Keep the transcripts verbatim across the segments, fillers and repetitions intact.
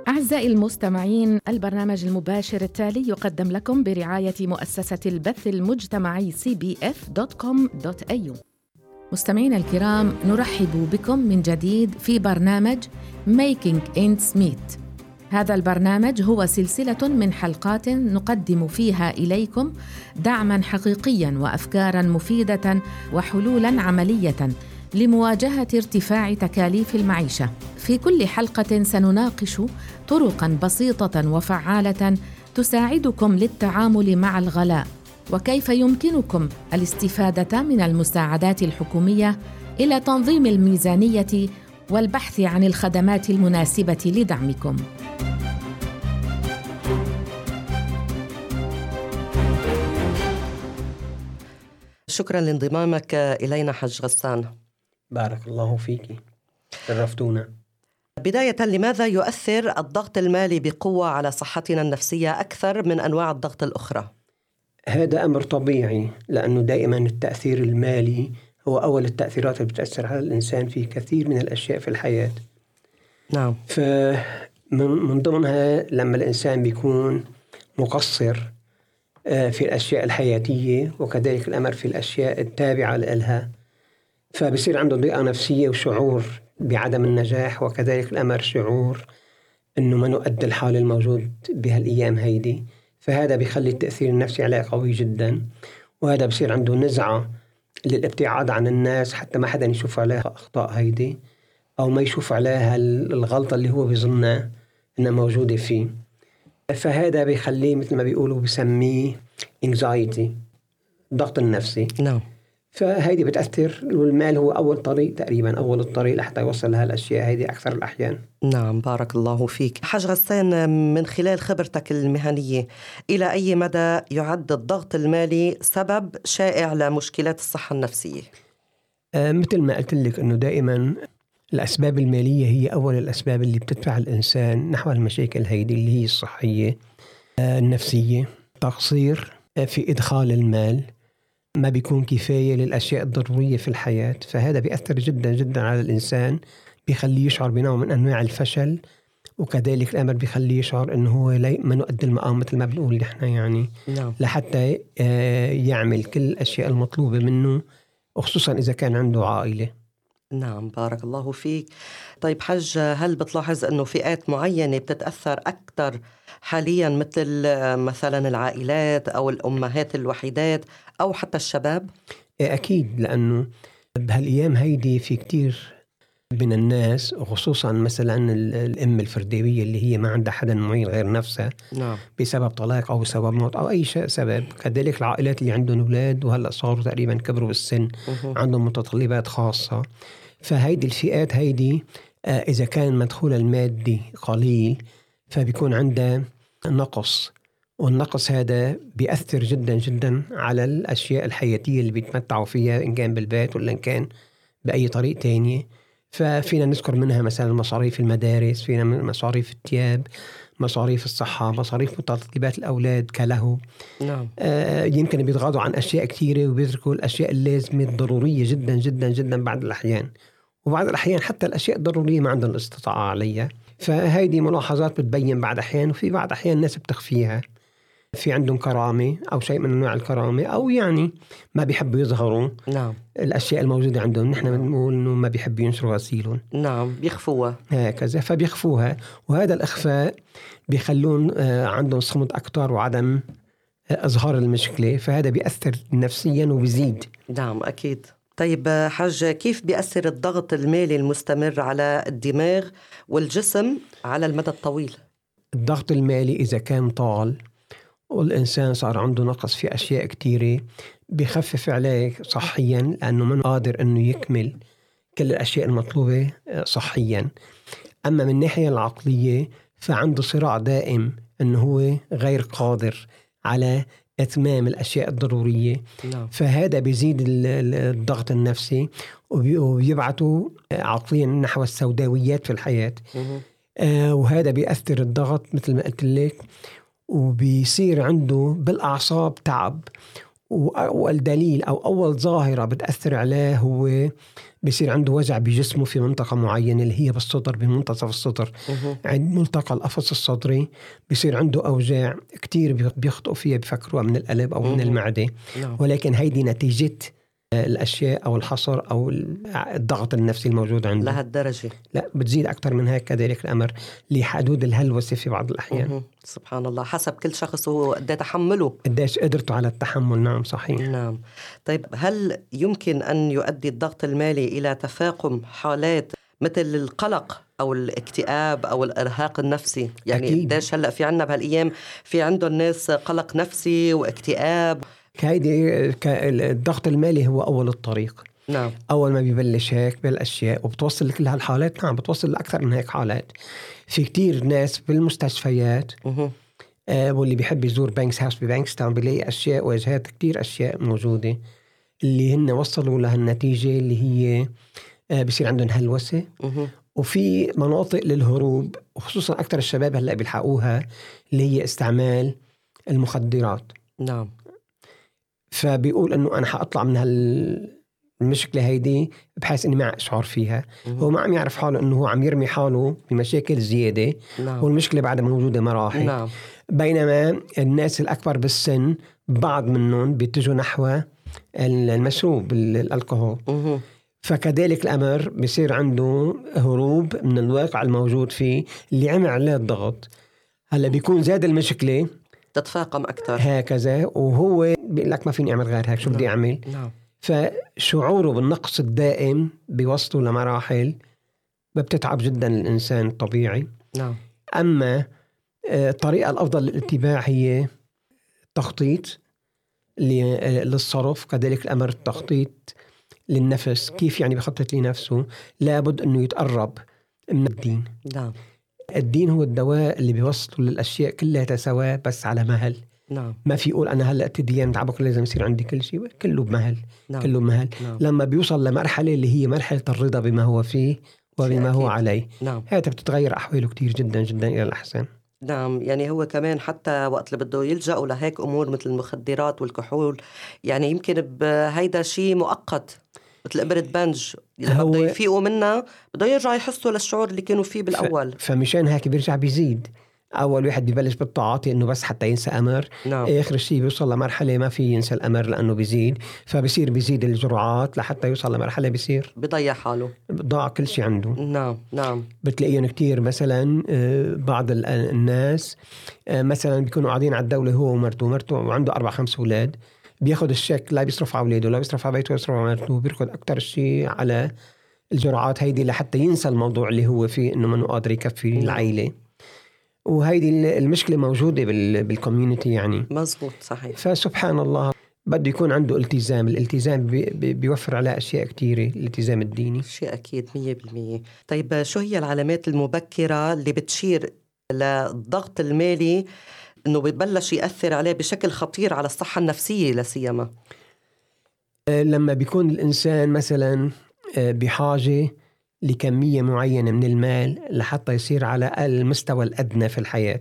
أعزائي المستمعين، البرنامج المباشر التالي يقدم لكم برعاية مؤسسة البث المجتمعي سي بي إف دوت كوم دوت إيه يو. مستمعينا الكرام، نرحب بكم من جديد في برنامج Making Ends Meet. هذا البرنامج هو سلسلة من حلقات نقدم فيها إليكم دعماً حقيقياً وأفكاراً مفيدة وحلولاً عملية لمواجهة ارتفاع تكاليف المعيشة. في كل حلقة سنناقش طرقاً بسيطة وفعالة تساعدكم للتعامل مع الغلاء، وكيف يمكنكم الاستفادة من المساعدات الحكومية إلى تنظيم الميزانية والبحث عن الخدمات المناسبة لدعمكم. شكراً لانضمامك إلينا حج غسان. بارك الله فيك، شرفتونا. بداية، لماذا يؤثر الضغط المالي بقوة على صحتنا النفسية أكثر من أنواع الضغط الأخرى؟ هذا أمر طبيعي، لأنه دائما التأثير المالي هو أول التأثيرات اللي بتأثر على الإنسان في كثير من الأشياء في الحياة. نعم. فمن ضمنها لما الإنسان بيكون مقصر في الأشياء الحياتية، وكذلك الأمر في الأشياء التابعة لها، فبصير عنده ضيقة نفسية وشعور بعدم النجاح، وكذلك الأمر شعور أنه ما نؤدي الحال الموجود بهالأيام هيدي. فهذا بيخلي التأثير النفسي عليه قوي جدا، وهذا بصير عنده نزعة للابتعاد عن الناس حتى ما حدا يشوف عليها أخطاء هيدي، أو ما يشوف عليها الغلطة اللي هو بيظنها أنها موجودة فيه. فهذا بيخليه مثل ما بيقولوا بسميه anxiety، الضغط النفسي. نعم. فهيدي بتأثر، والمال هو أول طريق تقريبا، أول الطريق لحتى يوصل لها الأشياء هيدي أكثر الأحيان. نعم، بارك الله فيك. حج غسان، من خلال خبرتك المهنية، إلى أي مدى يعد الضغط المالي سبب شائع لمشكلات الصحة النفسية؟ آه مثل ما قلت لك أنه دائما الأسباب المالية هي أول الأسباب اللي بتدفع الإنسان نحو المشاكل هيدي اللي هي الصحية آه النفسية. تقصير في إدخال المال، ما بيكون كفاية للأشياء الضرورية في الحياة، فهذا بيأثر جدا جدا على الإنسان، بيخليه يشعر بنوع من أنواع الفشل، وكذلك الأمر بيخليه يشعر أنه هو ما يؤدي المقام مثل ما بنقول نحن يعني. نعم. لحتى يعمل كل الأشياء المطلوبة منه، وخصوصا إذا كان عنده عائلة. نعم، بارك الله فيك. طيب حج، هل بتلاحظ أنه فئات معينة بتتأثر أكثر حاليا، مثل مثلا العائلات أو الأمهات الوحيدات أو حتى الشباب؟ أكيد، لأنه بهالأيام هيدي في كتير من الناس، وخصوصا مثلا الأم الفردية اللي هي ما عندها حدا معين غير نفسها. نعم. بسبب طلاق أو بسبب موت أو أي شيء سبب. كذلك العائلات اللي عندهم أولاد وهلأ صاروا تقريبا كبروا بالسن، عندهم متطلبات خاصة. فهيدي الفئات هيدي آه إذا كان مدخول المادي قليل فبيكون عنده نقص، والنقص هذا بيأثر جدا جدا على الأشياء الحياتية اللي بيتمتعوا فيها، إن كان بالبيت ولا إن كان بأي طريق تانية. ففينا نذكر منها مثلا مصاريف المدارس، فينا مصاريف الثياب، مصاريف الصحة، مصاريف متطلبات الأولاد كله. نعم. آه يمكن بيتغاضوا عن أشياء كثيرة وبيتركوا الأشياء اللازمة الضرورية جدا جدا جدا بعض الأحيان، وبعض الأحيان حتى الأشياء الضرورية ما عندهم الاستطاعة عليها. فهيدي ملاحظات بتبين بعض أحيان، وفي بعض أحيان الناس بتخفيها. في عندهم كرامة أو شيء من أنواع الكرامة، أو يعني ما بيحبوا يظهروا. نعم. الأشياء الموجودة عندهم، نحن بنقول إنه ما بيحبوا ينشروا غسيلهم. نعم، بيخفوها هكذا، فبيخفوها، وهذا الإخفاء بيخلون عندهم صمت أكتر وعدم إظهار المشكلة، فهذا بيأثر نفسيا وبيزيد. نعم، أكيد. طيب حج، كيف بيأثر الضغط المالي المستمر على الدماغ والجسم على المدى الطويل؟ الضغط المالي إذا كان طال والإنسان صار عنده نقص في أشياء كتيرة، بيخفف عليه صحيا، لأنه من قادر أنه يكمل كل الأشياء المطلوبة صحيا. أما من الناحية العقلية فعنده صراع دائم أنه هو غير قادر على إتمام الأشياء الضرورية. نعم. فهذا بيزيد الضغط النفسي وبيبعته عقليا نحو السوداويات في الحياة. آه وهذا بيأثر الضغط مثل ما قلت لك، وبيصير عنده بالأعصاب تعب، والدليل أو أول ظاهرة بتأثر عليه هو بيصير عنده وجع بجسمه في منطقة معينة اللي هي بالصدر، بمنتصف الصدر عند ملتقى القفص الصدري. بيصير عنده أوجاع كتير بيخطئوا فيها بفكروها من القلب أو من المعدة، ولكن هيدي نتيجة الأشياء أو الحصر أو الضغط النفسي الموجود عنده. لهالدرجة؟ لا، بتزيد أكتر من هيك كذلك الأمر لحدود الهلوسة في بعض الأحيان. مه. سبحان الله، حسب كل شخص هو قد تحمله، قديش قدرته على التحمل. نعم صحيح. نعم. طيب هل يمكن أن يؤدي الضغط المالي إلى تفاقم حالات مثل القلق أو الاكتئاب أو الإرهاق النفسي؟ يعني قديش هلأ في عنا بهالأيام في عنده الناس قلق نفسي واكتئاب. هيدي الضغط المالي هو أول الطريق. نعم. أول ما بيبلش هيك بالأشياء وبتوصل لكل هالحالات. نعم بتوصل لأكثر من هيك حالات. في كتير ناس بالمستشفيات آه واللي بيحب يزور بانكس هاوس ببانكستاون بيلاقي أشياء واجهات كتير أشياء موجودة اللي هن وصلوا لها النتيجة اللي هي آه بيصير عندهم هلوسة. وفي مناطق للهروب، وخصوصا أكثر الشباب هلأ بيلحقوها، اللي هي استعمال المخدرات. نعم. فبيقول إنه أنا حأطلع من هالمشكلة هيدي بحيث إني ما أشعر فيها. مم. هو ما عم يعرف حاله إنه هو عم يرمي حاله بمشاكل زيادة. نعم. والمشكلة بعد موجودة مراحل. نعم. بينما الناس الأكبر بالسن بعض منهم بيتجوا نحو المشروب الألكوهول. مم. فكذلك الأمر بيصير عنده هروب من الواقع الموجود فيه اللي عمل عليه الضغط. هلا بيكون زاد المشكلة تتفاقم أكتر هكذا، وهو بيقول لك ما فيني أعمل غير هيك، شو بدي أعمل؟ نعم. فشعوره بالنقص الدائم بيوصله لمراحل بتتعب جدا الإنسان الطبيعي. نعم. أما الطريقة الأفضل للاتباع هي التخطيط للصرف، كذلك الأمر التخطيط للنفس. كيف يعني بخطط لنفسه؟ لابد أنه يتقرب من الدين. نعم. الدين هو الدواء اللي بيوصل للأشياء كلها تسوى بس على مهل. نعم. ما في يقول أنا هلأ تدين تعبك لازم يصير عندي كل شيء، كله بمهل. نعم. كله بمهل. نعم. لما بيوصل لمرحلة اللي هي مرحلة الرضا بما هو فيه وبما هو عليه. نعم. هذا بتتغير أحواله كتير جدا جدا إلى الأحسن. نعم. يعني هو كمان حتى وقت اللي بده يلجأوا لهيك أمور مثل المخدرات والكحول، يعني يمكن بهيدا شيء مؤقت مثل إبرة بنج، لما بده يفيقوا منها بده يرجع يحسوا للشعور اللي كانوا فيه بالأول. ف... فمشان هيك بيرجع بيزيد. أول واحد بيبلش بالتعاطي إنه بس حتى ينسى أمر. نعم. آخر شيء بيوصل لمرحلة ما في ينسى الأمر لأنه بيزيد، فبصير بيزيد الجرعات لحتى يوصل لمرحلة بيصير بيضيع حاله، ضاع كل شيء عنده. نعم. نعم. بتلاقيهم كتير مثلا بعض الناس مثلا بيكونوا قاعدين على الدولة هو ومرته مرته وعنده أربع خمس أولاد، بياخد الشيك لا بيصرف على أولاده لا بيصرف على بيته ويصرف على مرته، بيركض أكتر شيء على الجرعات هيدي لحتى ينسى الموضوع اللي هو فيه إنه منه قادر يكفي نعم. العائلة. وهيدي المشكلة موجودة بالكوميونتي يعني. مزبوط صحيح. فسبحان الله بده يكون عنده التزام. الالتزام بي بي بيوفر على أشياء كتيرة، الالتزام الديني شيء أكيد مية بالمية. طيب شو هي العلامات المبكرة اللي بتشير للضغط المالي إنه بيبلش يأثر عليه بشكل خطير على الصحة النفسية لسيما؟ لما بيكون الإنسان مثلا بحاجة لكمية معينة من المال لحتى يصير على المستوى الأدنى في الحياة،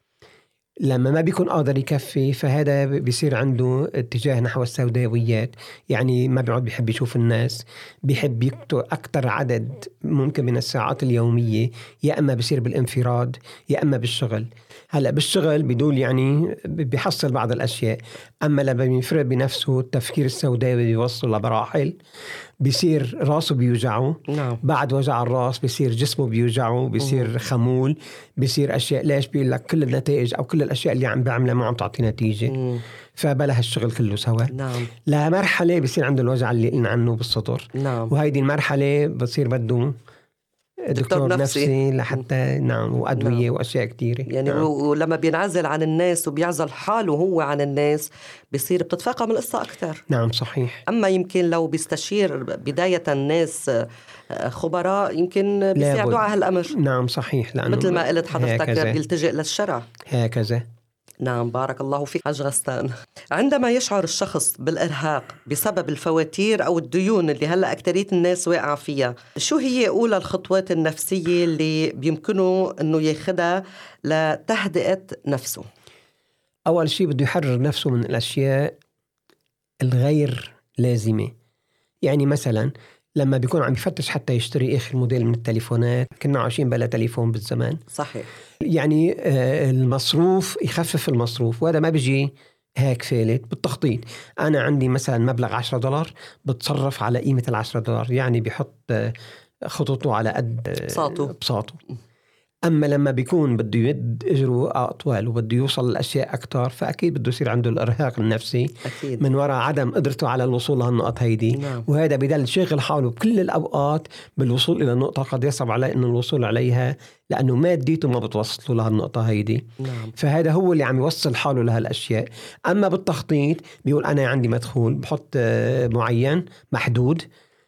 لما ما بيكون قادر يكفي فهذا بيصير عنده اتجاه نحو السوداويات. يعني ما بيعود بيحب يشوف الناس، بيحب يكتب أكتر عدد ممكن من الساعات اليومية، يا أما بيصير بالانفراد يا أما بالشغل. هلأ بالشغل بدول يعني بيحصل بعض الأشياء، أما لما بينفرد بنفسه التفكير السوداوي بيوصل لمراحل بيصير راسه بيوجعه. نعم. بعد وجع الراس بيصير جسمه بيوجعه، بيصير خمول، بيصير أشياء. ليش؟ بيقول لك كل النتائج أو كل الأشياء اللي عم بعملها ما عم تعطي نتيجة. مم. فبلها الشغل كله سوا. نعم. لمرحلة بيصير عنده الوجع اللي قلنا عنه بالصدر. نعم. وهيدي المرحلة بصير بده دكتور, دكتور نفسي, نفسي لحتى نعم وأدوية نعم. وأشياء كتيرة يعني. نعم. ولما بينعزل عن الناس وبيعزل حاله هو عن الناس بيصير بتتفاقم القصة أكتر. نعم صحيح. أما يمكن لو بيستشير بداية الناس خبراء يمكن بيساعدوا على هالأمر. نعم صحيح. مثل ما قلت حضرتك بيلتجئ للشرع. هكذا. نعم. بارك الله فيك حاج غسان. عندما يشعر الشخص بالإرهاق بسبب الفواتير أو الديون اللي هلأ أكترية الناس واقع فيها، شو هي أولى الخطوات النفسية اللي بيمكنه أنه ياخدها لتهدئة نفسه؟ أول شيء بده يحرر نفسه من الأشياء الغير لازمة. يعني مثلا لما بيكون عم يفتش حتى يشتري آخر موديل من التليفونات، كنا عايشين بلا تليفون بالزمان، صحيح. يعني المصروف يخفف المصروف، وهذا ما بيجي هيك فالت بالتخطيط. أنا عندي مثلا مبلغ عشرة دولار، بتصرف على قيمة العشرة دولار، يعني بيحط خطوطه على قد بساطه بساطه. أما لما بيكون بده يمد إجره أطول وبده يوصل لأشياء أكتر، فأكيد بده يصير عنده الإرهاق النفسي أكيد. من وراء عدم قدرته على الوصول لهالنقط هيدي. نعم. وهذا بدل شغل حاله بكل الأوقات بالوصول إلى النقطة قد يصعب عليه إنه الوصول عليها، لأنه ماديته ما بتوصله لهالنقطة هيدي. نعم. فهذا هو اللي عم يوصل حاله لهالأشياء. أما بالتخطيط بيقول أنا عندي مدخول، بحط معين محدود،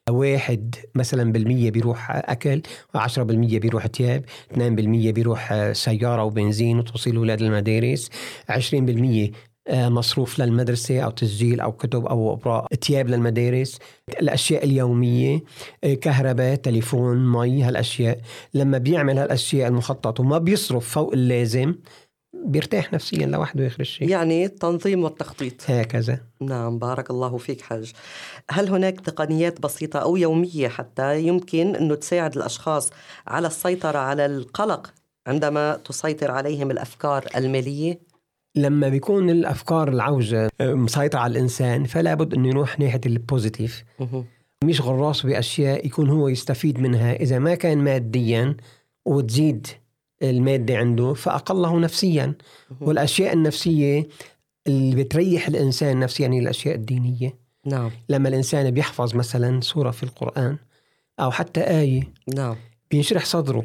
واحد مثلا بالمية بيروح أكل، وعشرة بالمية بيروح تياب، اثنين بالمية بيروح سيارة وبنزين وتوصيل أولاد المدارس، عشرين بالمية مصروف للمدرسة أو تسجيل أو كتب أو أوراق، تياب للمدارس، الأشياء اليومية، كهرباء، تليفون، مي. هالأشياء لما بيعمل هالأشياء المخططة وما بيصرف فوق اللازم بيرتاح نفسيا لوحده يخرج شيء. يعني التنظيم والتخطيط هكذا. نعم. بارك الله فيك حج. هل هناك تقنيات بسيطة أو يومية حتى يمكن أنه تساعد الأشخاص على السيطرة على القلق عندما تسيطر عليهم الأفكار المالية؟ لما بيكون الأفكار العوجة مسيطرة على الإنسان، فلا بد أنه يروح ناحية البوزيتيف، مش غراس بأشياء يكون هو يستفيد منها. إذا ما كان ماديا وتزيد المادة عنده، فأقله نفسيا. والأشياء النفسية اللي بتريح الإنسان نفسيا يعني الأشياء الدينية. نعم. لما الإنسان بيحفظ مثلا سورة في القرآن أو حتى آية، نعم، بينشرح صدره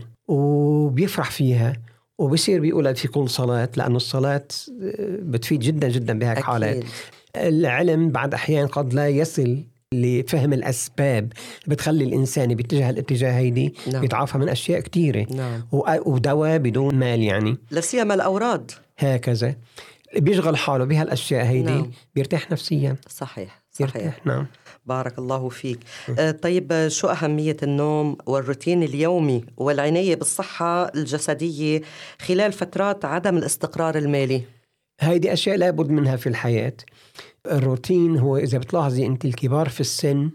وبيفرح فيها، وبصير بيقولها في كل صلاة، لأن الصلاة بتفيد جدا جدا بهاك حالات. العلم بعد أحيان قد لا يصل لفهم الأسباب بتخلي الإنسان بيتجه الاتجاه هيدي. نعم. بيتعافى من أشياء كتيرة. نعم. ودواء بدون مال يعني، لسيما الأوراد. هكذا بيشغل حاله بهالأشياء هيدي. نعم. بيرتاح نفسيا. صحيح صحيح. يرتاح. نعم. بارك الله فيك. آه طيب، شو أهمية النوم والروتين اليومي والعناية بالصحة الجسدية خلال فترات عدم الاستقرار المالي؟ هيدي أشياء لابد منها في الحياة. الروتين هو إذا بتلاحظي أنت الكبار في السن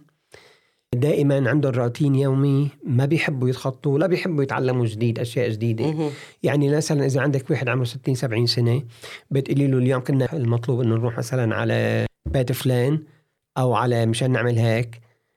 دائما عندهم روتين يومي، ما بيحبوا يتخطوا ولا بيحبوا يتعلموا جديد أشياء جديدة. مه. يعني مثلا إذا عندك واحد عمره ستين سبعين سنة، بتقولي له اليوم كنا المطلوب أنه نروح مثلا على بيت فلان أو على مشان نعمل هيك،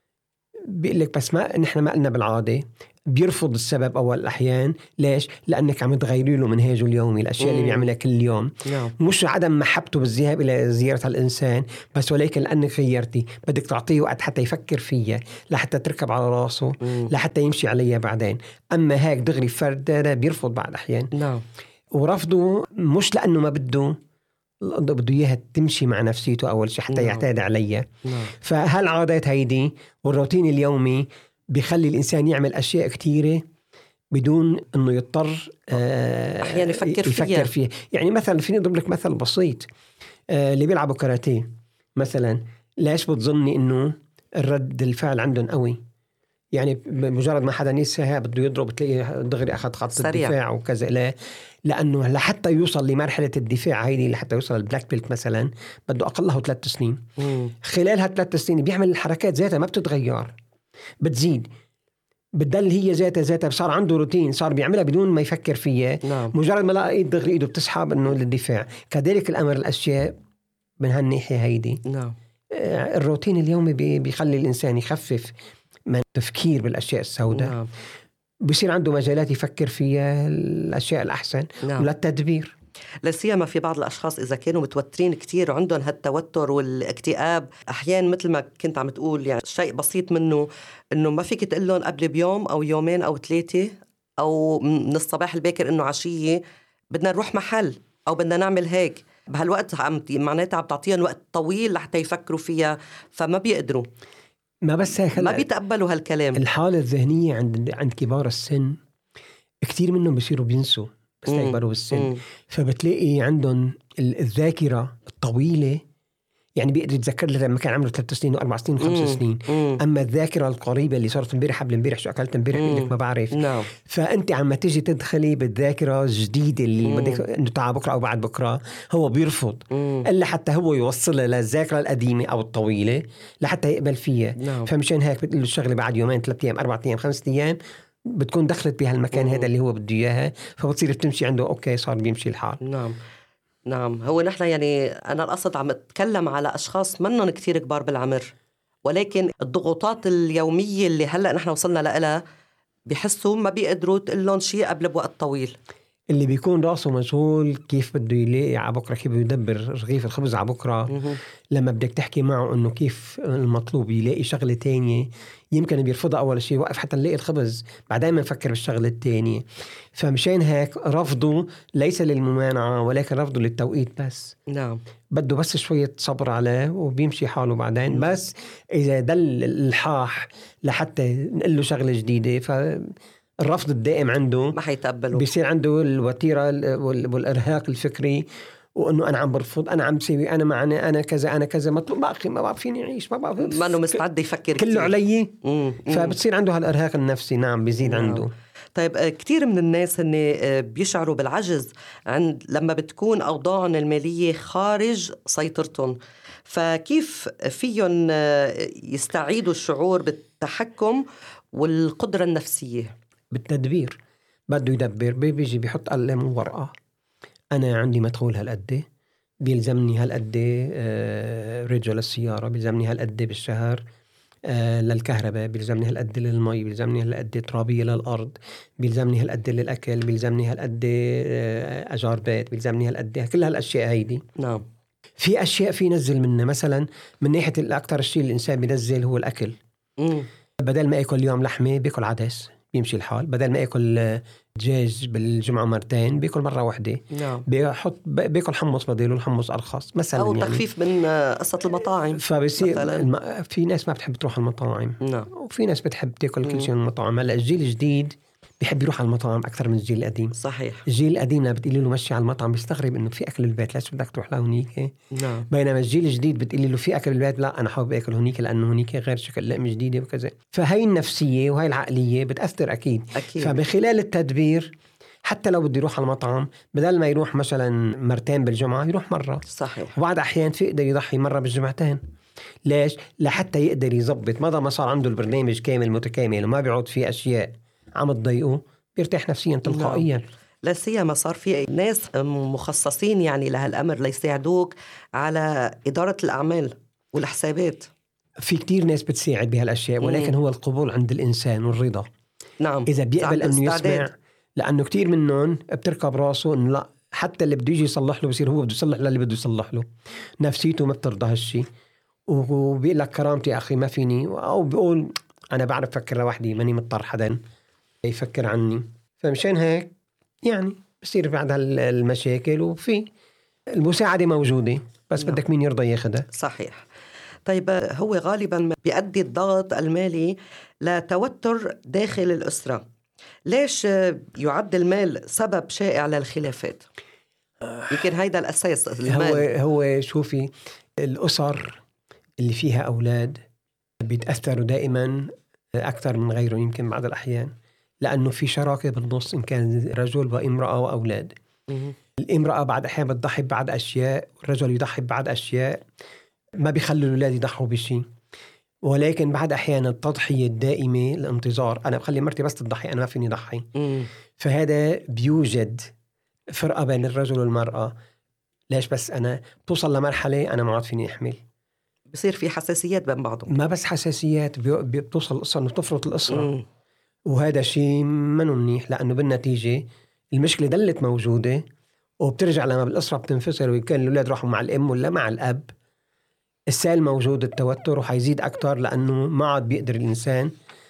بيقول لك بس ما نحن ما قلنا بالعادة. بيرفض السبب أول الأحيان. ليش؟ لأنك عم تغيري له منهاجه اليومي، الأشياء مم. اللي بيعملها كل يوم. نعم. مش عدم محبته بالذهاب إلى زيارة الإنسان، بس ولكن لأنك غيرتي بدك تعطيه وقت حتى يفكر فيها، لحتى تركب على راسه، مم. لحتى يمشي عليها بعدين. أما هيك دغري فرد ده بيرفض بعد أحيان. نعم. ورفضه مش لأنه ما بده بده إياها تمشي مع نفسيته أول شيء حتى نعم. يعتاد عليها. نعم. فهالعادات هيدي والروتين اليومي بيخلي الإنسان يعمل أشياء كتيرة بدون أنه يضطر آه أحيانا يفكر, يفكر فيها. فيه. يعني مثلا فيني أضرب لك مثل بسيط. آه اللي بيلعبوا كاراتيه مثلا، ليش بتظني أنه الرد الفعل عندهم قوي؟ يعني بمجرد ما حدا نسيها بده يضرب تلاقيه دغري أخذ خط سريع. الدفاع وكذا. لا، لأنه لحتى يوصل لمرحلة الدفاع هيدي، لحتى يوصل البلاك بيلت مثلا، بده أقله ثلاث سنين. مم. خلالها ثلاث سنين بيعمل الحركات ذاتها ما بتتغير، بتزيد، بتدل هي ذاتها ذاتها. صار عنده روتين، صار بيعملها بدون ما يفكر فيها. نعم. مجرد ما لقى ايد دغري ايده بتسحب انه للدفاع. كذلك الامر الاشياء من هالناحيه هيدي. نعم. الروتين اليومي بيخلي الانسان يخفف من التفكير بالاشياء السوداء. نعم. بيصير عنده مجالات يفكر فيها الاشياء الاحسن. نعم. وللتدبير. لا سيما في بعض الأشخاص إذا كانوا متوترين كتير، عندهم هالتوتر والاكتئاب أحيان، مثل ما كنت عم تقول، يعني شيء بسيط منه إنه ما فيك تقول لهم قبل بيوم أو يومين أو ثلاثة أو من الصباح الباكر إنه عشية بدنا نروح محل أو بدنا نعمل هيك. بهالوقت عم معناتها عم تعطيهم وقت طويل لحتى يفكروا فيها، فما بيقدروا، ما بس هيك ما بيتقبلوا هالكلام. الحالة الذهنية عند عند كبار السن كتير منهم بيصيروا بينسوا بس يكبروا بالسن. مم. فبتلاقي عندهم الذاكرة الطويلة يعني بيقدر يتذكر لها لما كان عمره ثلاث سنين وأربع سنين وخمس سنين. مم. أما الذاكرة القريبة اللي صارت امبارح قبل امبارح شو أكلت امبارح بيقول لك ما بعرف. نعم. فأنت عم تيجي تدخلي بالذاكرة الجديدة اللي بدك إنه تعال بكرة أو بعد بكرة، هو بيرفض مم. إلا حتى هو يوصلها للذاكرة القديمة أو الطويلة لحتى يقبل فيها. نعم. فمشان هيك بتقول له الشغلة بعد يومين ثلاثة أيام أربعة أيام خمسة أيام بتكون دخلت بهالمكان هذا اللي هو بده إياها، فبتصير بتمشي عنده أوكي صار بيمشي الحال. نعم نعم. هو نحن يعني أنا القصد عم أتكلم على أشخاص منهم كتير كبار بالعمر، ولكن الضغوطات اليومية اللي هلأ نحن وصلنا لها بيحسوا ما بيقدروا تقول لهم شيء قبل بوقت طويل. اللي بيكون راسه مشغول كيف بده يلاقي على بكرة، كيف يدبر رغيف الخبز على بكرة. مه. لما بدك تحكي معه إنه كيف المطلوب يلاقي شغلة تانية يمكن بيرفضها أول شيء، وقف حتى نلاقي الخبز بعدين ما نفكر بالشغلة التانية. فمشان هيك رفضه ليس للممانعة ولكن رفضه للتوقيت بس. نعم. بده بس شوية صبر عليه وبيمشي حاله بعدين. مه. بس إذا دل الحاح لحتى نقول له شغلة جديدة ف الرفض الدائم عنده ما حيتقبله، بيصير عنده الوتيرة والإرهاق الفكري، وإنه أنا عم برفض، أنا عم بسوي، أنا معني، أنا كذا أنا كذا مطلوب، ما أخي ما بعرف فيني أعيش، ما بعرف، ما إنه مستعد يفكر كله علي. فبتصير عنده هالإرهاق النفسي. نعم بيزيد نعم. عنده. طيب كتير من الناس هن بيشعروا بالعجز عند لما بتكون أوضاعهم المالية خارج سيطرتهم، فكيف فيهم يستعيدوا الشعور بالتحكم والقدرة النفسية؟ بالتدبير. بده يدبر، بيجي بيحط قلم وورقة، أنا عندي مدخول هالقد، بيلزمني هالقد آه رجل السيارة، بيلزمني هالقد بالشهر آه للكهرباء، بيلزمني هالقد للمي، بيلزمني هالقد ترابية للأرض، بيلزمني هالقد للأكل، بيلزمني هالقد آه أجار بيت، بيلزمني هالقد، كل هالأشياء هيدي. نعم. في أشياء في نزل منها، مثلا من ناحية الأكثر الشيء الإنسان بينزل هو الأكل. مم. بدل ما يأكل اليوم لحمة بيأكل عدس بيمشي الحال، بدل ما يأكل دجاج بالجمعة مرتين بيأكل مرة واحدة. نعم. بيحط بيأكل حمص بديله، الحمص أرخص مثلا، أو تخفيف يعني من قصة المطاعم. فبصير الم... في ناس ما بتحب تروح المطاعم. نعم. وفي ناس بتحب تأكل كل شيء من المطاعم. هلا الجيل الجديد بيحب يروح على المطاعم أكثر من الجيل القديم. صحيح. الجيل القديم لما بتقولي له مشي على المطعم بيستغرب إنه في أكل البيت، ليش بدك تروح لهونيك؟ نعم. بينما الجيل الجديد بتقولي له في أكل البيت، لا أنا حابب أكل هونيك لأنه هونيك غير شكل لقمة جديدة وكذا. فهي النفسية وهي العقلية بتأثر أكيد. أكيد. فبخلال التدبير حتى لو بده يروح على المطعم بدل ما يروح مثلا مرتين بالجمعة يروح مرة. صحيح. وبعد أحيان في يقدر يضحي مرة بالجمعتين. ليش؟ لحتى يقدر يزبط، ماذا ما صار عنده البرنامج كامل متكامل وما بيعود فيه أشياء عم تضايقه بيرتاح نفسيا تلقائيا. نعم. لا سيما صار في ناس مخصصين يعني لهالأمر ليساعدوك على إدارة الأعمال والحسابات. في كتير ناس بتساعد بهالأشياء، ولكن مم. هو القبول عند الإنسان والرضا. نعم. إذا بيقبل أنه يسمع، لأنه كتير منهم بتركب راسه أنه لا، حتى اللي بده يجي يصلح له بصير هو بده يصلح للي بده يصلح له، نفسيته ما بترضى هالشي، وبيقول لك كرامتي أخي ما فيني، أو بيقول أنا بعرف فكر لوحدي ماني مضطر حدا يفكر عني. فمشان هيك يعني بصير بعد المشاكل، وفي المساعدة موجودة بس نعم. بدك مين يرضى ياخدها. صحيح. طيب هو غالبا بيؤدي الضغط المالي لتوتر داخل الأسرة، ليش يعد المال سبب شائع للخلافات؟ يمكن هيدا الأساس المال. هو هو شوفي، الأسر اللي فيها أولاد بيتأثروا دائما أكثر من غيره يمكن بعض الأحيان، لأنه في شراكة بالنص إن كان رجل وامرأة وأولاد. مم. الامرأة بعد أحيان بتضحي بعد أشياء، والرجل يضحي بعد أشياء، ما بيخلوا الأولاد يضحوا بشيء. ولكن بعد أحيان التضحية الدائمة، الانتظار، أنا بخلي مرتي بس تضحي أنا ما فيني ضحي. مم. فهذا بيوجد فرقة بين الرجل والمرأة. ليش بس أنا توصل لمرحلة أنا ما عاد فيني أحمل، بصير في حساسيات بين بعضهم. ما بس حساسيات، بتوصل الأسرة إنه تفرط الأسرة. مم. وهذا شيء منه منيح، لأنه بالنتيجة المشكلة دلت موجودة، وبترجع لما بالأسرة بتنفصل ويكون الأولاد راحوا مع الأم ولا مع الأب، السائل موجود، التوتر وحيزيد أكتر، لأنه ما عاد بيقدر الإنسان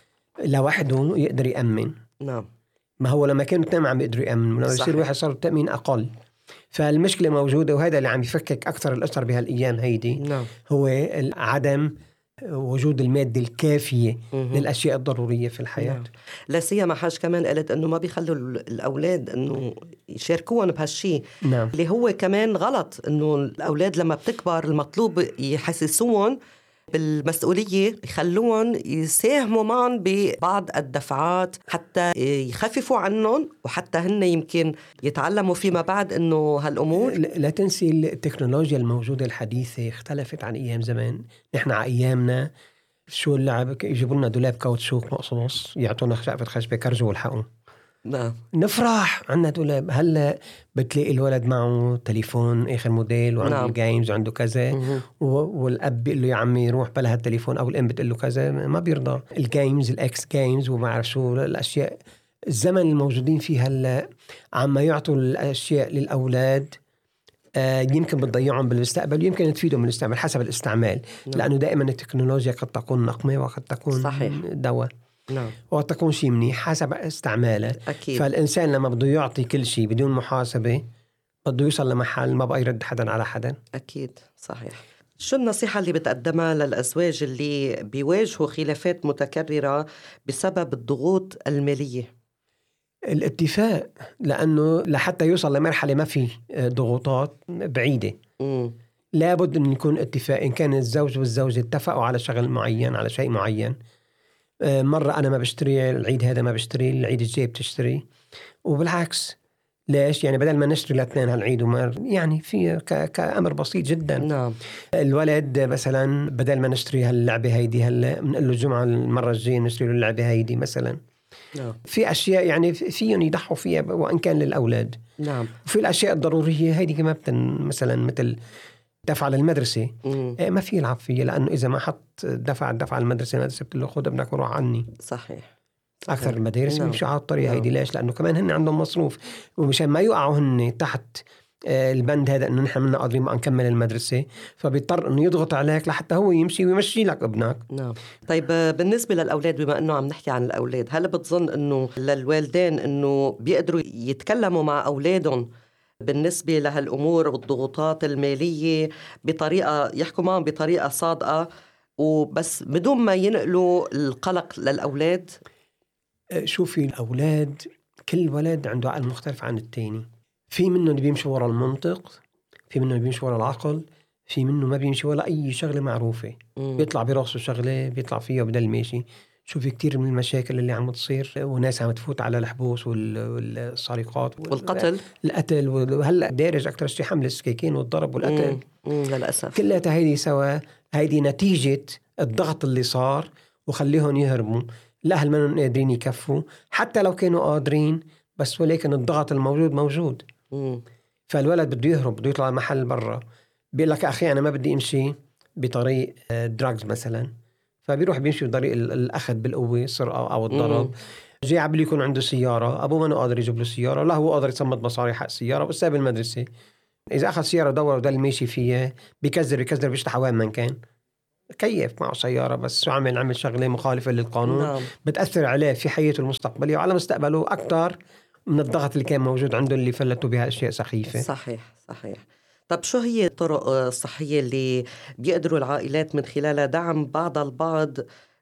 لوحده يقدر يأمن. نعم. ما هو لما كانوا اثنين عم يقدروا يأمنوا، لما يصير واحد صار التأمين أقل. فالمشكلة موجودة، وهذا اللي عم يفكك أكثر الأسر بهالأيام هيدي. نعم. هو عدم وجود المادة الكافية للأشياء الضرورية في الحياة. نعم. لا سيما حاج كمان قالت إنه ما بيخلوا الأولاد إنه يشاركون بهالشي. نعم. اللي هو كمان غلط، إنه الأولاد لما بتكبر المطلوب يحسسون بالمسؤولية، يخلون يساهموا معهم ببعض الدفعات حتى يخففوا عنهم، وحتى هن يمكن يتعلموا فيما بعد إنه هالأمور. لا تنسي التكنولوجيا الموجودة الحديثة اختلفت عن أيام زمان. نحن على أيامنا شو اللعب؟ يجيبوا لنا دولاب كاوتشوك مقصوص، يعطونا شقفة خشبة كرجوا والحقوا. نعم. نفرح عنا دولاب. هلا بتلاقي الولد معه تليفون آخر موديل وعنده نعم. الجيمز وعنده كذا، والأب بيقول له يا عمي روح بلا هالتليفون، أو الأم بتقول له كذا، ما بيرضى. الجيمز الأكس جيمز وما أعرف شو الأشياء. الزمن الموجودين فيه هلا عم يعطوا الأشياء للأولاد آه يمكن بتضيعهم بالمستقبل، يمكن تفيدهم بالمستقبل حسب الاستعمال. نعم. لأنه دائما التكنولوجيا قد تكون نقمة وقد تكون صحيح. دواء. نعم. وقد تكون شيء منيح حسب استعماله. أكيد. فالإنسان لما بده يعطي كل شيء بدون محاسبة بده يوصل لمحل ما بقى يرد حدا على حدا. أكيد صحيح. شو النصيحة اللي بتقدمها للأزواج اللي بيواجهوا خلافات متكررة بسبب الضغوط المالية؟ الاتفاق، لأنه لحتى يوصل لمرحلة ما في ضغوطات بعيدة م. لابد أن يكون اتفاق. إن كان الزوج والزوجة اتفقوا على شغل معين، على شيء معين، مرة أنا ما بشتري العيد هذا، ما بشتري العيد الجاي بتشتري، وبالعكس. ليش؟ يعني بدل ما نشتري لاثنين هالعيد ومر، يعني في ك... كأمر بسيط جدا. نعم. الولد مثلا بدل ما نشتري هاللعبة هيدي هلا بنقول له الجمعة المرة الجاية نشتري له اللعبة هيدي مثلا. نعم. في أشياء يعني فيهم يضحوا فيها وإن كان للأولاد. نعم. وفي الأشياء الضرورية هيدي كمان بتن مثلا مثل دفع للمدرسة إيه ما في يلعب فيها، لأنه إذا ما حط دفع دفع المدرسة المدرسة بتقول له خذ ابنك وروح عني. صحيح. أكثر المدارس نعم. مش على الطريقة نعم. هيدي. ليش؟ لأنه كمان هن عندهم مصروف، ومشان ما يقعوا هن تحت البند هذا إنه نحن منا قادرين ما نكمل المدرسة، فبيضطر إنه يضغط عليك لحتى هو يمشي ويمشي لك ابنك. نعم. طيب بالنسبة للأولاد، بما إنه عم نحكي عن الأولاد، هل بتظن إنه للوالدين إنه بيقدروا يتكلموا مع أولادهم بالنسبة لهالأمور والضغوطات المالية بطريقة يحكوا معهم بطريقة صادقة وبس بدون ما ينقلوا القلق للأولاد؟ شوفي، الأولاد كل ولد عنده عقل مختلف عن التاني. في منه اللي بيمشي وراء المنطق، في منه اللي بيمشي وراء العقل، في منه ما بيمشي ولا أي شغلة معروفة. مم. بيطلع براسه شغلة بيطلع فيها وبدل ماشي. شوفي كتير من المشاكل اللي عم تصير وناس عم تفوت على الحبوس والسرقات والقتل القتل وهلأ دارج أكتر شيء حمل السكاكين والضرب والقتل. مم. للأسف كلها هيدي سوا، هيدي نتيجة الضغط اللي صار وخليهم يهربوا. الأهل منهم قادرين يكفوا حتى لو كانوا قادرين، بس ولكن الضغط الموجود موجود. مم. فالولد بده يهرب، بده يطلع محل برا، بيقول لك أخي أنا ما بدي أمشي بطريق دراجز مثلا، فبيروح بيمشي بطريق الأخذ بالقوة، السرقة أو الضرب. جاي عبالي يكون عنده سيارة، أبوه ما قادر يجيب له سيارة، لا هو قادر يصمد مصاري حق سيارة وساب المدرسة. إذا أخذ سيارة دور وده الماشي فيها بيكذر بيكذر بيشتح وين من كان كيف معه سيارة، بس شو عمل عمل شغلة مخالفة للقانون. نعم. بتأثر عليه في حياته المستقبلية وعلى مستقبله أكتر من الضغط اللي كان موجود عنده اللي فلتوا بها أشياء سخيفة. صحيح صحيح. طب شو هي الطرق الصحية اللي بيقدروا العائلات من خلالها دعم بعض البعض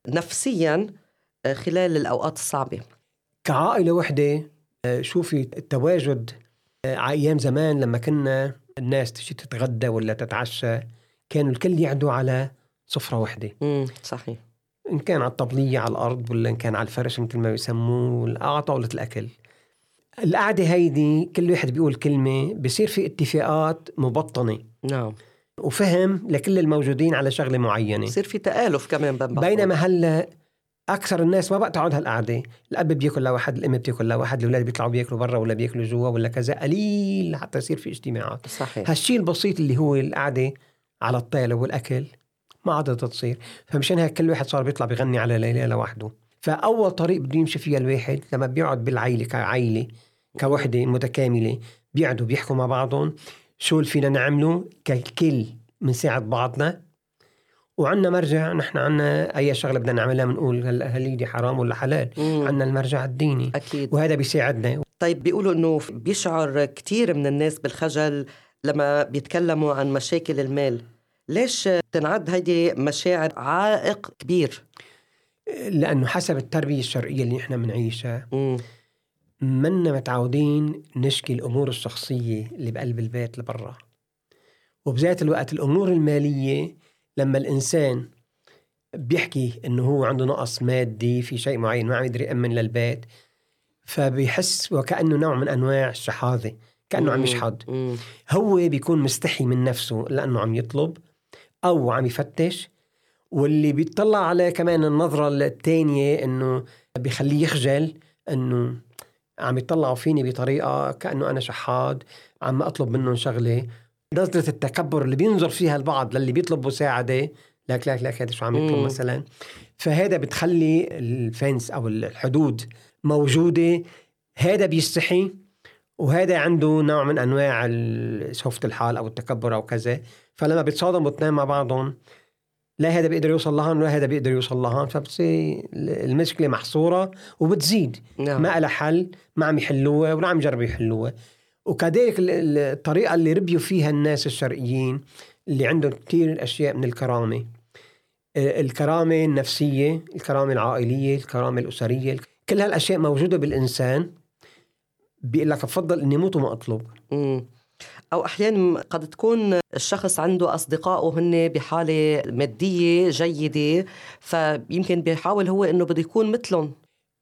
نفسيا خلال الأوقات الصعبة؟ كعائلة وحدة، شوفي التواجد أيام زمان لما كنا الناس تجي تتغدى ولا تتعشى كانوا الكل يعدوا على صفرة وحدة. امم صحيح. إن كان على الطبلية على الأرض ولا إن كان على الفرش مثل ما يسموه على طاولة الأكل. القعدة هيدي كل واحد بيقول كلمة، بيصير في اتفاقات مبطنة. نعم. وفهم لكل الموجودين على شغلة معينة، بيصير في تآلف كمان بين بعض. بينما هلا أكثر الناس ما بقى تقعد هالقعدة، الأب بياكل لواحد، الأم بتاكل لواحد، الأولاد بيطلعوا بياكلوا برا ولا بياكلوا جوا ولا كذا، قليل حتى يصير في اجتماعات. صحيح. هالشيء البسيط اللي هو القعدة على الطاولة والأكل ما عادت تصير. فمشان هيك كل واحد صار بيطلع بيغني على ليلة لوحده. فأول طريق بده يمشي فيها الواحد لما بيقعد بالعائلة كعائلة كوحدة متكاملة، بيقعدوا بيحكوا مع بعضهم شو اللي فينا نعمله كالكل من ساعد بعضنا، وعنا مرجع. نحن عنا أي شغلة بدنا نعملها بنقول هل هل دي حرام ولا حلال. مم. عنا المرجع الديني أكيد، وهذا بيساعدنا. طيب بيقولوا إنه بيشعر كتير من الناس بالخجل لما بيتكلموا عن مشاكل المال. ليش تنعد هيدي مشاعر عائق كبير؟ لأنه حسب التربية الشرعية اللي إحنا منعيشها منا متعودين نشكي الأمور الشخصية اللي بقلب البيت لبرا، وبذات الوقت الأمور المالية لما الإنسان بيحكي إنه هو عنده نقص مادي في شيء معين ما عم يقدر يأمن للبيت، فبيحس وكأنه نوع من أنواع الشحاذة، كأنه عم يشحد. هو بيكون مستحي من نفسه لأنه عم يطلب أو عم يفتش، واللي بيطلع عليه كمان النظرة التانية إنه بيخليه يخجل، إنه عم يطلعوا فيني بطريقة كأنه أنا شحاد عم أطلب منهم شغلة. نظرة التكبر اللي بينظر فيها البعض للي بيطلب مساعدة، لك لك لك هذا شو عم يطلب مثلا، فهذا بتخلي الفنس أو الحدود موجودة. هذا بيستحي وهذا عنده نوع من أنواع سوفة الحال أو التكبر أو كذا، فلما بيتصادموا اثنين مع بعضهم لا هذا بيقدر يوصل لهان ولا هذا بيقدر يوصل لهان، فبتصير المشكلة محصورة وبتزيد. نعم. ما لها حل، ما عم يحلوها ولا عم يجربوا يحلوها. وكذلك الطريقة اللي ربيوا فيها الناس الشرقيين اللي عندهم كتير أشياء من الكرامة، الكرامة النفسية، الكرامة العائلية، الكرامة الأسرية، كل هالأشياء موجودة بالإنسان، بيقول لك أفضل إني موت وما أطلب. مم. أو أحيانا قد تكون الشخص عنده أصدقائه هن بحالة مادية جيدة، فيمكن بيحاول هو إنه بده يكون مثلهم.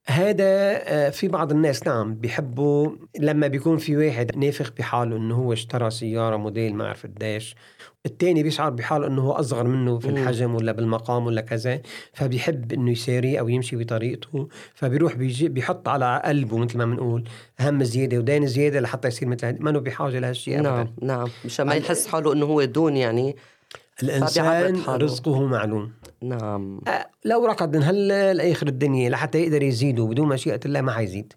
هذا في بعض الناس نعم بيحبوا لما بيكون في واحد نافخ بحاله إنه هو اشترى سيارة موديل ما أعرف قديش، التاني بيشعر بحاله إنه هو أصغر منه في الحجم ولا بالمقام ولا كذا، فبيحب إنه يساري أو يمشي بطريقته، فبيروح بيجي بيحط على قلبه مثل ما بنقول هم زيادة ودين زيادة لحتى يصير مثل هذا، ما إنه بحاجة لهالشيء. نعم أبدا. نعم مش ما يحس حاله إنه هو دون، يعني الإنسان رزقه معلوم. نعم. أه لو ركض من هلا لآخر الدنيا لحتى يقدر يزيده بدون مشيئة الله ما حيزيد،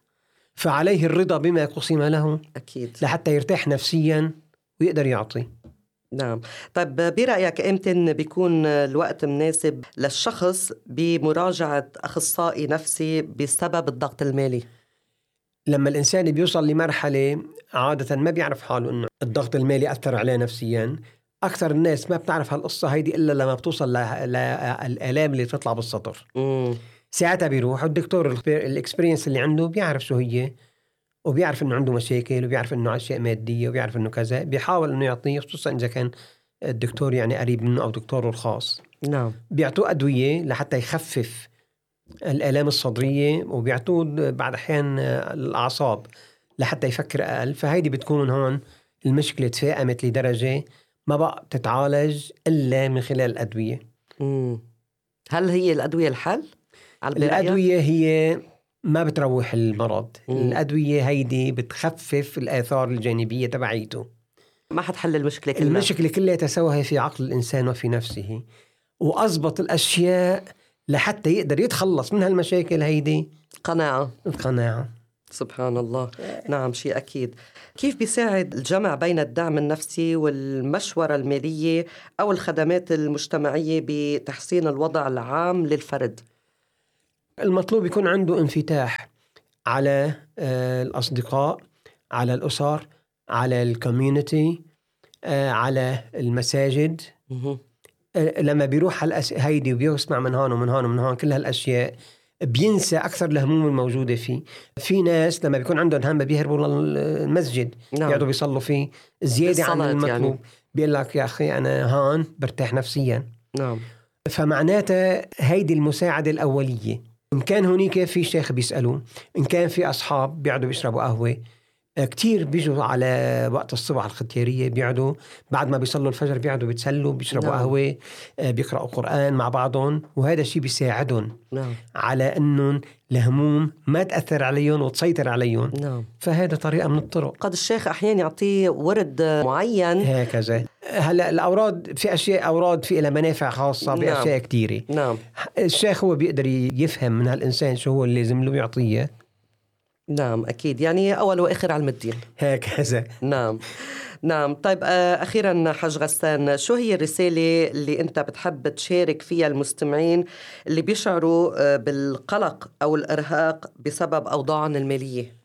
فعليه الرضا بما قسم له أكيد لحتى يرتاح نفسيا ويقدر يعطي. نعم. طيب برأيك إمتى بيكون الوقت مناسب للشخص بمراجعة أخصائي نفسي بسبب الضغط المالي؟ لما الإنسان بيوصل لمرحلة عادة ما بيعرف حاله إنه الضغط المالي أثر عليه نفسيا. أكثر الناس ما بتعرف هالقصة هيدي إلا لما بتوصل للآلام اللي تطلع بالسطر. مم. ساعتها بيروح الدكتور الإكسبرينس اللي عنده بيعرف شو هي، وبيعرف إنه عنده مشاكل، وبيعرف إنه أشياء مادية، وبيعرف إنه كذا، بيحاول إنه يعطيه، خصوصا إذا كان الدكتور يعني قريب منه أو دكتوره الخاص. نعم. بيعطوه أدوية لحتى يخفف الآلام الصدرية، وبيعطوه بعد أحيان الأعصاب لحتى يفكر أقل. فهيدي بتكون هون المشكلة تفاقمت لدرجة ما بقى تتعالج إلا من خلال الأدوية. مم. هل هي الأدوية الحل؟ الأدوية هي ما بتروح المرض. مم. الأدوية هيدي بتخفف الآثار الجانبية تبعيته، ما حتحل المشكلة كلها. المشكلة كلها تسوها في عقل الإنسان وفي نفسه، وأضبط الأشياء لحتى يقدر يتخلص من هالمشاكل هيدي. قناعة القناعة. سبحان الله. نعم شيء أكيد. كيف بيساعد الجمع بين الدعم النفسي والمشورة المالية أو الخدمات المجتمعية بتحسين الوضع العام للفرد؟ المطلوب يكون عنده انفتاح على الأصدقاء، على الأسر، على الكوميونتي، على المساجد. لما بيروح هيدي وبيسمع من هون ومن هون ومن هون كل هالأشياء بينسى أكثر الهموم الموجودة فيه. في ناس لما بيكون عندهم هم بيهربوا للمسجد. نعم. يقعدوا بيصلوا فيه زيادة عن المطلوب. يعني. بيقول لك يا أخي أنا هون برتاح نفسيا. نعم. فمعناته هيدي المساعدة الأولية. إن كان هونيك في شيخ بيسألوا، إن كان في أصحاب بيقعدوا بيشربوا قهوة، كتير بيجوا على وقت الصبح الختيارية بيقعدوا بعد ما بيصلوا الفجر بيقعدوا بيتسلوا بيشربوا نعم. قهوة، بيقرأوا قرآن مع بعضهم، وهذا الشيء بيساعدهم نعم. على أنهم الهموم ما تأثر عليهم وتسيطر عليهم نعم. فهذا طريقة من الطرق. قد الشيخ أحيانا يعطيه ورد معين هكذا. هلا الأوراد في أشياء أوراد في إلى منافع خاصة بأشياء نعم. كتيرة نعم. الشيخ هو بيقدر يفهم من هالإنسان شو هو اللي لازم له يعطيه. نعم أكيد، يعني أول وآخر علم الدين هكذا. نعم نعم. طيب أخيرا حاج غسان، شو هي الرسالة اللي أنت بتحب تشارك فيها المستمعين اللي بيشعروا بالقلق أو الإرهاق بسبب أوضاعهم المالية؟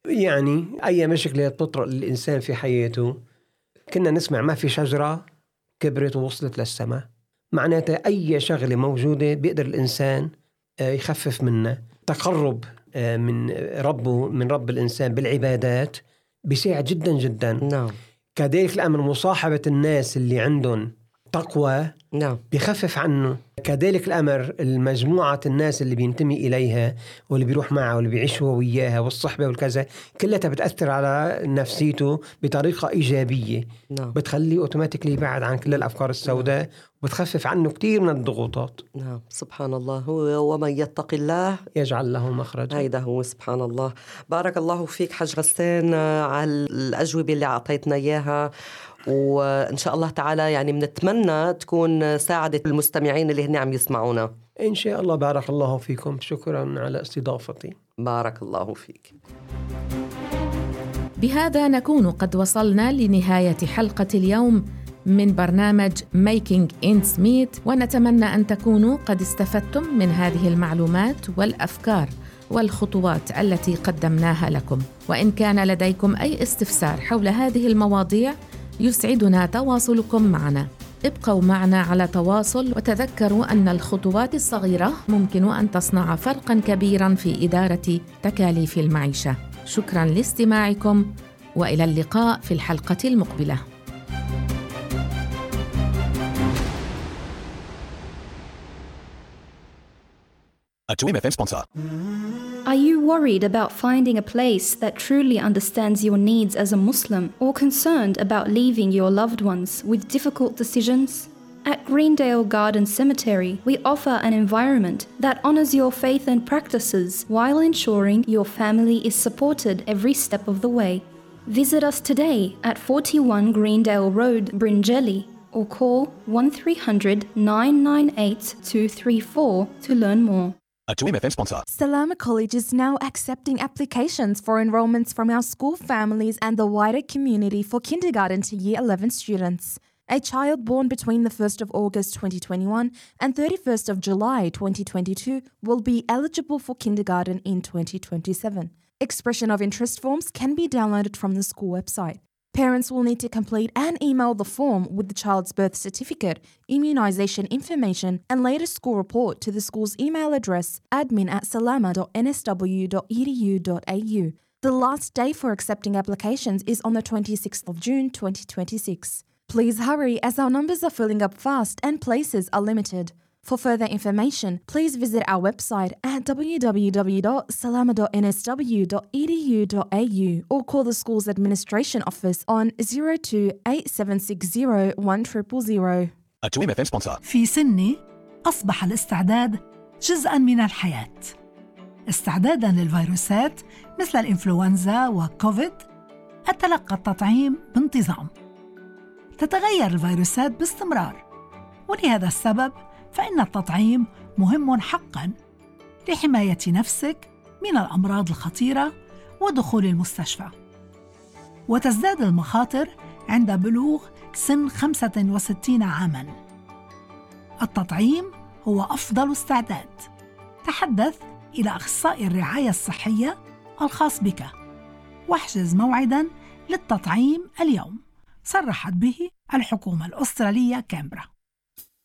يعني أي مشكلة تطرق للإنسان في حياته، كنا نسمع ما في شجرة كبرت ووصلت للسماء. معناتها أي شغلة موجودة بيقدر الإنسان يخفف منها. تقرب من ربه من رب الإنسان بالعبادات بيساعد جدا جدا. نعم. كذلك الأمر مصاحبة الناس اللي عندهم تقوى نعم. بيخفف عنه. كذلك الأمر المجموعة الناس اللي بينتمي إليها واللي بيروح معها واللي بيعيشوا وياها والصحبة والكذا كلها بتأثر على نفسيته بطريقة إيجابية. نعم. بتخليه أوتوماتيكلي يبعد عن كل الأفكار السوداء. نعم. وبتخفف عنه كتير من الضغوطات. نعم. سبحان الله. هو ومن يتق الله يجعل له مخرجا. هيدا هو. سبحان الله. بارك الله فيك حج غسان على الأجوبة اللي أعطيتنا إياها، وإن شاء الله تعالى يعني منتمنى تكون ساعدت المستمعين اللي هن عم يسمعونا إن شاء الله. بارك الله فيكم. شكرا على استضافتي. بارك الله فيك. بهذا نكون قد وصلنا لنهاية حلقة اليوم من برنامج Making Ends Meet، ونتمنى أن تكونوا قد استفدتم من هذه المعلومات والأفكار والخطوات التي قدمناها لكم. وإن كان لديكم أي استفسار حول هذه المواضيع يسعدنا تواصلكم معنا. ابقوا معنا على تواصل، وتذكروا أن الخطوات الصغيرة ممكن أن تصنع فرقاً كبيراً في إدارة تكاليف المعيشة. شكراً لاستماعكم، وإلى اللقاء في الحلقة المقبلة. A two M F M sponsor. Are you worried about finding a place that truly understands your needs as a Muslim, or concerned about leaving your loved ones with difficult decisions? At Greendale Garden Cemetery, we offer an environment that honors your faith and practices while ensuring your family is supported every step of the way. Visit us today at forty-one Greendale Road, Bringelly, or call one three hundred, nine nine eight, two three four to learn more. A two M F M sponsor. Salama College is now accepting applications for enrolments from our school families and the wider community for kindergarten to year eleven students. A child born between the first of August twenty twenty-one and thirty-first of July twenty twenty-two will be eligible for kindergarten in twenty twenty-seven. Expression of interest forms can be downloaded from the school website. Parents will need to complete and email the form with the child's birth certificate, immunisation information, and latest school report to the school's email address admin at salama dot n s w dot e d u dot a u. The last day for accepting applications is on the twenty-sixth of June twenty twenty-six. Please hurry, as our numbers are filling up fast and places are limited. For further information, please visit our website at w w w dot salama dot n s w dot e d u dot a u or call the school's administration office on zero two eight seven six zero one zero zero. A two M F M sponsor. في سني أصبح الاستعداد جزءاً من الحياة. استعداداً للفيروسات مثل الإنفلونزا وكوفيد، أتلقى التطعيم بانتظام. تتغير الفيروسات باستمرار، ولهذا السبب فإن التطعيم مهم حقاً لحماية نفسك من الأمراض الخطيرة ودخول المستشفى. وتزداد المخاطر عند بلوغ سن خمسة وستين عاماً. التطعيم هو أفضل استعداد. تحدث إلى أخصائي الرعاية الصحية الخاص بك واحجز موعداً للتطعيم اليوم. صرحت به الحكومة الأسترالية كامبرا.